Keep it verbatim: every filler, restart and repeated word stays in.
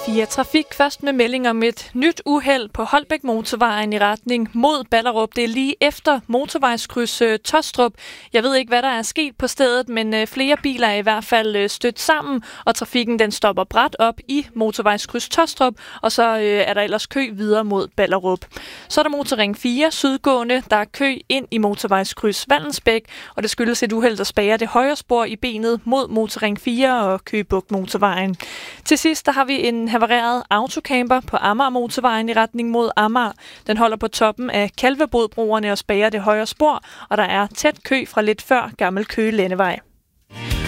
fire Trafik først med melding om et nyt uheld på Holbæk Motorvejen i retning mod Ballerup. Det er lige efter motorvejskryds øh, Tostrup. Jeg ved ikke, hvad der er sket på stedet, men øh, flere biler er i hvert fald øh, stødt sammen, og trafikken den stopper brat op i motorvejskryds Tostrup, og så øh, er der ellers kø videre mod Ballerup. Så er der motorring fire sydgående. Der er kø ind i motorvejskryds Vallensbæk, og det skyldes et uheld, der spærrer det højre spor i benet mod motorring fire og Køge Bugt Motorvejen. Til sidst der har vi en havareret autocamper på Amager Motorvejen i retning mod Amager. Den holder på toppen af Kalvebodbroerne og spærrer det højre spor, og der er tæt kø fra lidt før Gammel Køge Landevej.